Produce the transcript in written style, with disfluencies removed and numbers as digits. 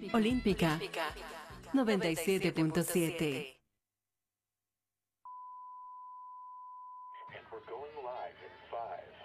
Olímpica 97.7. And we're going live in 5,